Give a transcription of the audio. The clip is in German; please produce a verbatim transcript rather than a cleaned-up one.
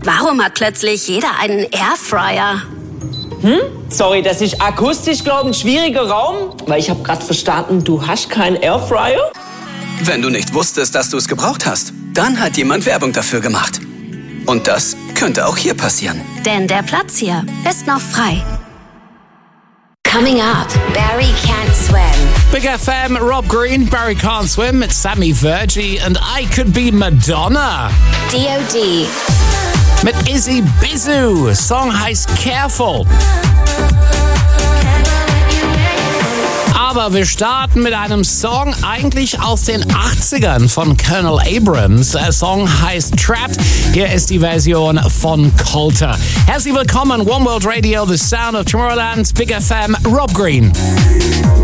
Warum hat plötzlich jeder einen Airfryer? Hm? Sorry, das ist akustisch, glaube ich, ein schwieriger Raum. Weil ich habe gerade verstanden, du hast keinen Airfryer? Wenn du nicht wusstest, dass du es gebraucht hast, dann hat jemand Werbung dafür gemacht. Und das könnte auch hier passieren. Denn der Platz hier ist noch frei. Coming up, Barry Can't Swim. Big F M, Rob Green, Barry Can't Swim, it's Sammy Virgie and I Could Be Madonna. D O D. Mit Izzy Bizu. Song heißt Careful. Aber wir starten mit einem Song eigentlich aus den achtzigern von Colonel Abrams. Der Song heißt Trapped. Hier ist die Version von Colter. Herzlich willkommen, One World Radio, The Sound of Tomorrowland, Big F M, Rob Green.